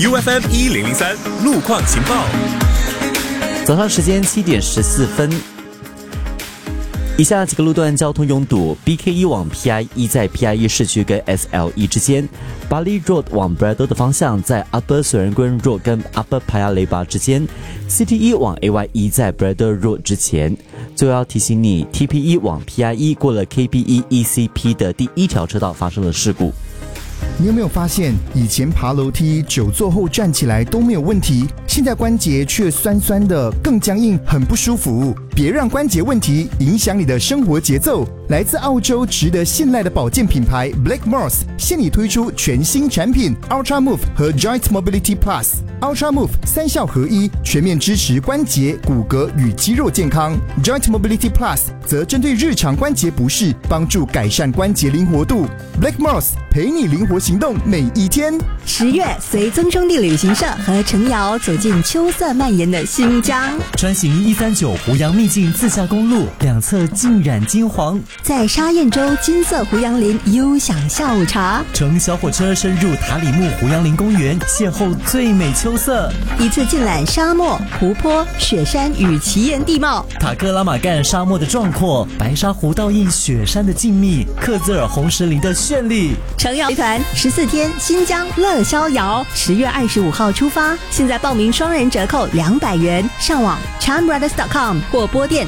UFM 1003路况情报。 早上时间7点14分。以下几个路段交通拥堵 ：BK1 往 PIE 在 PIE 市区跟 SLE 之间 ；Bali Road 往 Braddell 的方向在 Upper Serangoon Road 跟 Upper Paya Lebar 之间 ；CT1 往 AYE 在 Braddell Road 之前。最后要提醒你 ，TP1 往 PIE 过了 KPE ECP 的第1条车道发生了事故。 你有没有发现，以前爬楼梯久坐后站起来都没有问题，现在关节却酸酸的，更僵硬，很不舒服。别让关节问题影响你的生活节奏。来自澳洲值得信赖的保健品牌 Black Moss 现已推出全新产品 Ultra Move 和 Joint Mobility Plus。Ultra Move 3效合一，全面支持关节、骨骼与肌肉健康。Joint Mobility Plus 则针对日常关节不适，帮助改善关节灵活度。Black Moss 陪你灵活行动每一天。 10月，随曾兄弟旅行社和程瑶走进秋色蔓延的新疆， 穿行139湖阳秘境自驾公路，两侧浸染金黄， 在沙堰洲金色胡杨林悠享下午茶， 乘小火车深入塔里木胡杨林公园，邂逅最美秋色， 一次尽览沙漠、湖泊、雪山与奇岩地貌， 塔克拉玛干沙漠的壮阔，白沙湖倒映雪山的静谧，克孜尔红石林的绚丽。 程瑶集团14天新疆乐逍遥，10月25号出发，现在报名双人折扣200元，上网 charmbrothers.com 或拨电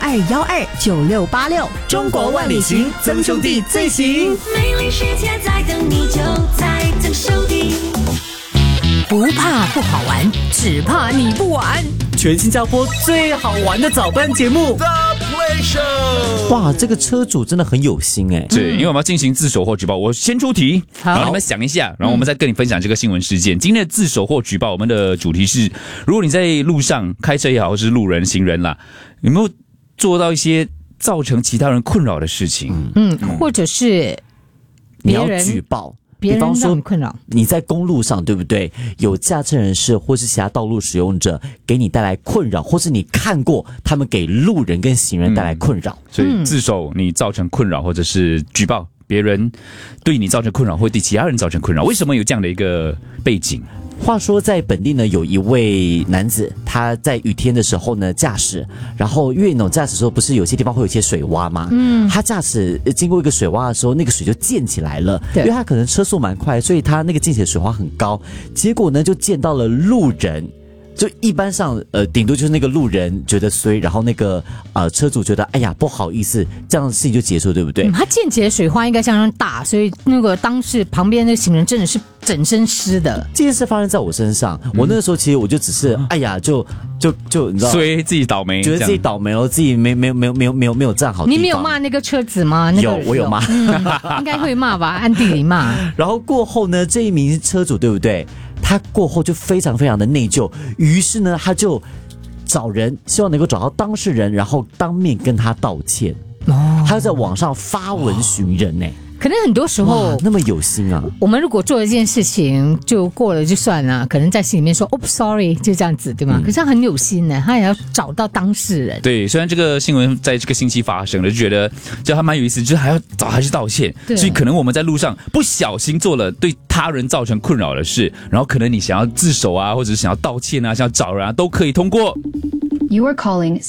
62129686。 中国万里行，曾兄弟最行。 美丽世界在等你，就在曾兄弟。 不怕不好玩，只怕你不玩。 全新加坡最好玩的早班节目 The Play Show。 哇，这个车主真的很有心哎。 对，因为我们要进行自首或举报，我先出题，然后你们想一下，然后我们再跟你分享这个新闻事件。今天的自首或举报，我们的主题是：如果你在路上开车也好，或是路人、行人啦，有没有做到一些造成其他人困扰的事情？ 或者是你要举报。比方说，你在公路上，对不对？有驾车人士或是其他道路使用者给你带来困扰，或是你看过他们给路人跟行人带来困扰， 所以自首你造成困扰，或者是举报别人对你造成困扰，或对其他人造成困扰，为什么有这样的一个背景？ 话说在本地呢，有一位男子，他在雨天的时候呢驾驶，然后因为那种驾驶的时候不是有些地方会有一些水洼吗？他驾驶经过一个水洼的时候，那个水就溅起来了，因为他可能车速蛮快，所以他那个溅起的水洼很高，结果呢就溅到了路人。就一般上，顶多就是那个路人觉得衰，然后那个车主觉得哎呀不好意思，这样的事情就结束，对不对？ 他溅起的水花应该相当大，所以那个当时旁边那个行人真的是整身湿的。 这件事发生在我身上，我那个时候其实我就只是哎呀就你知道， 衰自己倒霉， 觉得自己倒霉了，自己没有站好地方。 你没有骂那个车子吗？那个有，我有骂， 应该会骂吧，暗地里骂。 然后过后呢，这一名车主对不对？他过后就非常非常的内疚，于是呢，他就找人，希望能够找到当事人，然后当面跟他道歉。他在网上发文寻人呢。 可能很多时候那么有心啊！ 我们如果做一件事情就过了就算了，可能在心里面说 "Oh sorry" 就这样子，对吗？可是他很有心呢，他也要找到当事人。 对，虽然这个新闻在这个星期发生了，就觉得就还蛮有意思，就是还要找他去道歉。所以可能我们在路上不小心做了对他人造成困扰的事，然后可能你想要自首啊，或者是想要道歉啊，想要找人啊，都可以通过。 You are calling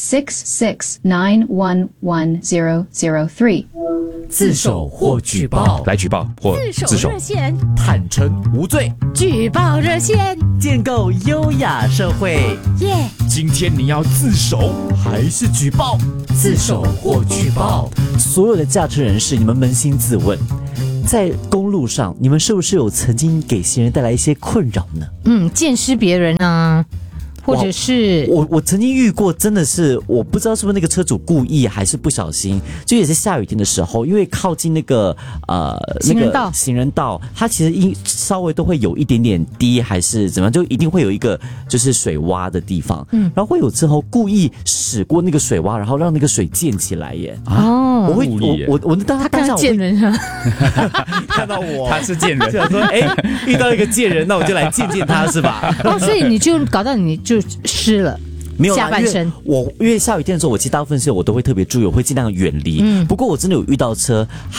6691103. 自首或举报， 来举报或自首。 热线， 坦诚无罪。 举报热线， 建构优雅社会。 耶！ 今天你要自首还是举报？ 自首或举报。 所有的驾车人士，你们扪心自问，在公路上，你们是不是有曾经给行人带来一些困扰呢？ 见识别人啊。或者是我曾经遇过，真的是我不知道是不是那个车主故意还是不小心，就也是下雨天的时候，因为靠近那个行人道，它其实稍微都会有一点点低，还是怎么样，就一定会有一个就是水洼的地方，然后会有之后故意驶过那个水洼，然后让那个水溅起来耶。我会我当下见人啊， 看到我他是贱人， 想说遇到一个贱人，那我就来见见他是吧？ 所以你就搞到你就湿了。 没有下半身， 因为下雨天的时候，我其实大部分时候我都会特别注意，我会尽量远离。不过我真的有遇到车，他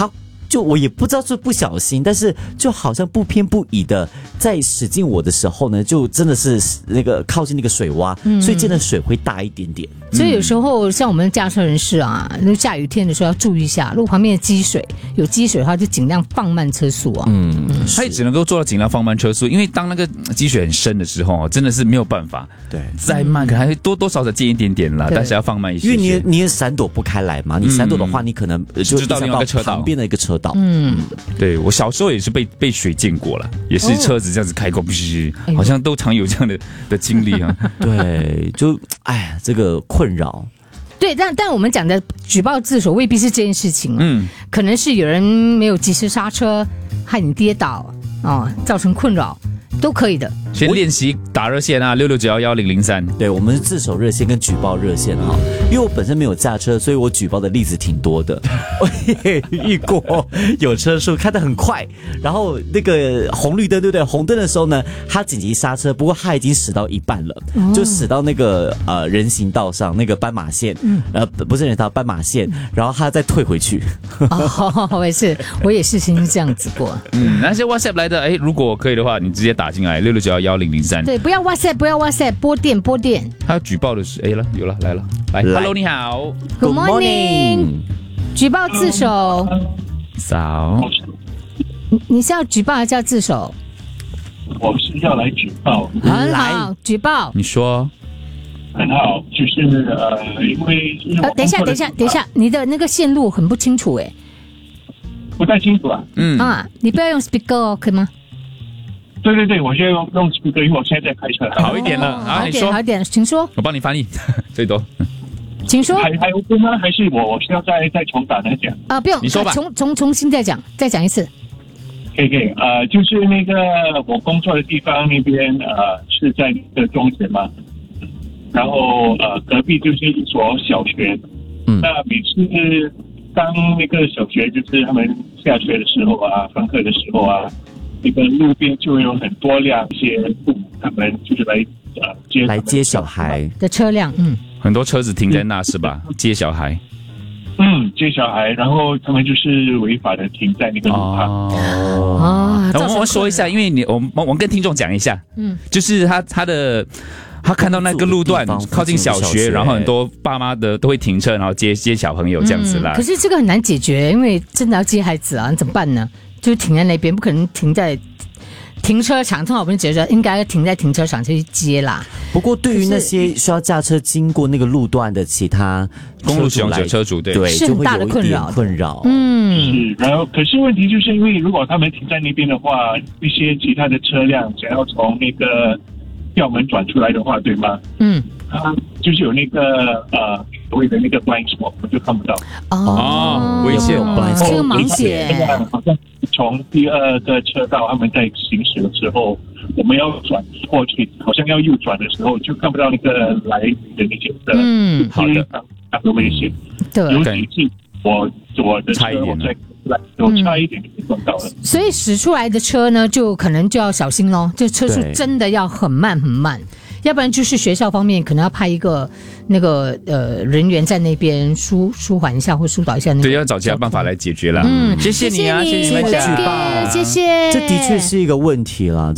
就我也不知道是不小心，但是就好像不偏不倚的在驶进我的时候呢，就真的是那个靠近那个水洼，所以溅的水会大一点点。 所以有时候像我们驾车人士啊，那下雨天的时候要注意一下，路旁边的积水，有积水的话就尽量放慢车速啊。 他也只能够做到尽量放慢车速，因为当那个积水很深的时候，真的是没有办法。 对， 再慢可能还会多多少少溅一点点啦，但是要放慢一些。 因为你也闪躲不开来嘛，你闪躲的话，你可能就知道另外一个车道旁边的一个车道。 对，我小时候也是被水溅过了，也是车子这样子开过，好像都常有这样的经历啊。 对，就哎，这个困扰。 对，但我们讲的举报自首未必是这件事情，可能是有人没有及时刹车，害你跌倒造成困扰，都可以的。 先练习打热线啊，66911003。 对，我们是自首热线跟举报热线哈。因为我本身没有驾车，所以我举报的例子挺多的。我也遇过有车速开得很快，然后那个红绿灯对不对？红灯的时候呢，他紧急刹车，不过他已经驶到一半了，就驶到那个人行道上那个斑马线，不是人行道，斑马线，然后他再退回去。 我也是曾经这样子过。 那些 WhatsApp 来的，如果可以的话，你直接打进来66911003。 对，不要 WhatsApp， 拨电。他举报的是有了来 ，Hello 你好 ，Good morning， 举报自首。 早， 你是要举报还是要自首？ 我是要来举报。 很好，举报。 你说。 很好，就是因为等一下，你的那个线路很不清楚不太清楚啊。 你不要用 speaker 哦，可以吗？ 对，我现在用 speaker，因为我现在在开车。 好一点了，你说好一点，请说。 我帮你翻译，最多。 请说。 还 OK 吗？还是我需要再重打来讲？ 不用， 你说吧。 重新再讲一次。 可以，就是那个我工作的地方那边是在那个中学嘛。然后隔壁就是一所小学，那每次当那个小学就是他们下学的时候啊，上课的时候啊，那个路边就有很多辆一些父母，他们就是来接小孩的车辆， 很多车子停在那是吧？接小孩， 接小孩，然后他们就是违法的停在那个路旁。 我们说一下，因为我跟听众讲一下，就是他看到那个路段靠近小学，然后很多爸妈的都会停车，然后接小朋友这样子啦。 可是这个很难解决，因为真的要接孩子啊，你怎么办呢？就停在那边，不可能停在停车场。通常我们觉得应该停在停车场去接啦。 不过对于那些需要驾车经过那个路段的其他公路使用者车主，对， 是很大的困扰。 是，然后可是问题就是因为如果他们停在那边的话，一些其他的车辆想要从那个校门转出来的话，对吗？就是有那个所谓的那个 blind spot， 我就看不到。 危险， 这个盲点。 好像从第二个车道他们在行驶的时候，我们要转过去，好像要右转的时候，就看不到那个来的那些车。 好的， 那个危险。 对， 尤其是我的车差一点就撞到了。 所以驶出来的车呢，就可能就要小心咯，就车速真的要很慢，要不然就是学校方面可能要派一个那个人员在那边舒缓一下或疏导一下那个。 对，要找其他办法来解决啦。谢谢你啊，谢谢你们举报， 谢谢。 这的确是一个问题啦，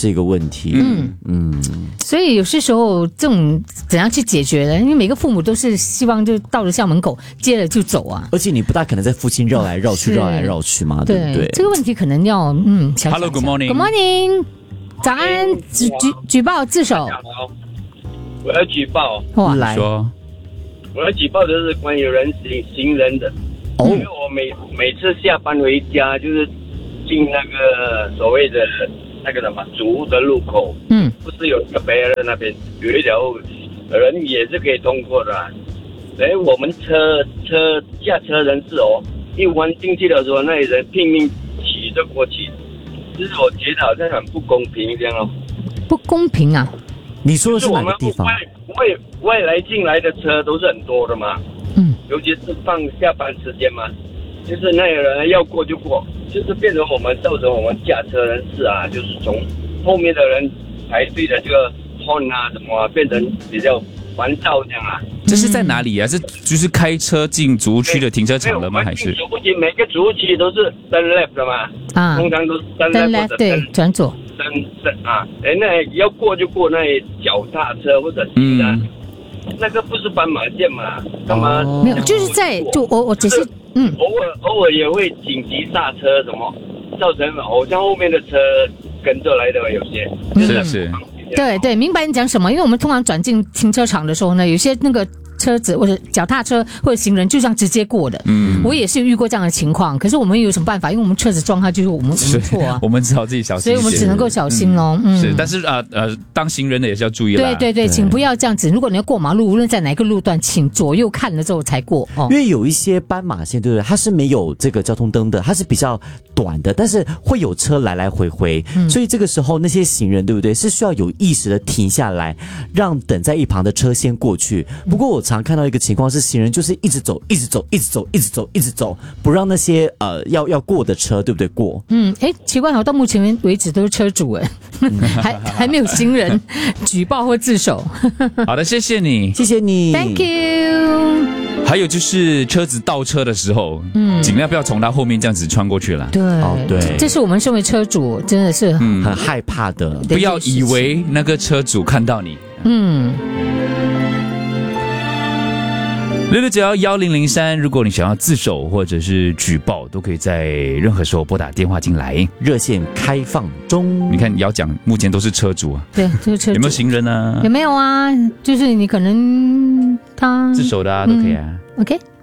所以有些时候这种怎样去解决呢？因为每个父母都是希望就到了校门口接了就走啊， 而且你不大可能在附近绕来绕去嘛，对不对？ 这个问题可能要 Hello, good morning. Good morning. 早安，举报自首。 我要举报。 来说。 我要举报的是关于行人的。因为我每次下班回家，就是进那个所谓的那个什么主屋的路口，不是有一个barrier那边有一条人也是可以通过的。我们驾车人士一弯进去的时候，那里人拼命骑着过去。其实我觉得好像很不公平这样不公平啊？ 你说的是哪个地方？ 外来进来的车都是很多的嘛，尤其是放下班时间嘛，就是那有人要过就过，就是变成造成我们驾车人士啊，就是从后面的人排队的这个 horn 啊什么变成比较烦躁这样啊。 这是在哪里啊？是就是开车进竹屋区的停车场了吗？还是？ 竹屋区每个竹屋区都是turn left 的嘛？ 啊， 通常都是turn left 对，转左。 那要过就过那脚踏车或者其他，那个不是斑马线嘛？干嘛？ 没有，就是在我只是偶尔也会紧急刹车什么，造成好像后面的车跟着来的有些， 是。 对，明白你讲什么？因为我们通常转进停车场的时候呢，有些那个车子或者脚踏车或者行人就这样直接过的。我也是遇过这样的情况，可是我们有什么办法？因为我们车子撞它就是我们错啊， 我们只好自己小心， 所以我们只能够小心咯。 是，但是当行人的也是要注意啦。 对，请不要这样子。如果你要过马路，无论在哪个路段，请左右看了之后才过。 因为有一些斑马线，对不对？它是没有这个交通灯的，它是比较短的，但是会有车来来回回，所以这个时候那些行人，对不对？是需要有意识的停下来，让等在一旁的车先过去。不过我常看到一个情况是，行人就是一直走，不让那些要过的车，对不对？过。 奇怪，好，到目前为止都是车主还没有行人举报或自首。 好的，谢谢你 ，Thank you。 还有就是车子倒车的时候，尽量不要从他后面这样子穿过去了。 对，这是我们身为车主真的是很害怕的， 不要以为那个车主看到你。6691003，如果你想要自首或者是举报，都可以在任何时候拨打电话进来， 热线开放中。 你看，要讲目前都是车主啊， 对，这个车主有没有行人啊？ 有没有啊？就是你可能他自首的啊，都可以啊。 OK。